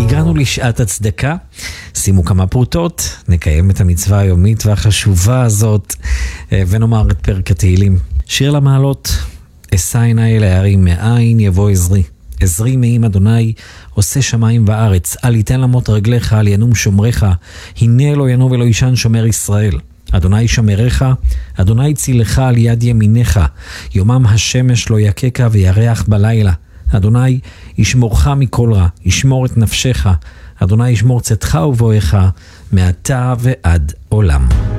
הגענו לשעת הצדקה, שימו כמה פרוטות, נקיים את המצווה היומית והחשובה הזאת, ונאמר את פרק התהילים. שיר למעלות, אשא עיני אל ההרים, מאין יבוא עזרי. עזרי מעם אדוני, עושה שמיים וארץ. אל יתן למות רגליך, אל ינום שומרך. הנה לא ינום ולא ישן שומר ישראל. אדוני שמרך, אדוני צילך על יד ימינך. יומם השמש לא יקקה וירח בלילה. אדוני ישמורך מכל רע, ישמור את נפשך. אדוני ישמור צאתך ובואך מעתה ועד עולם.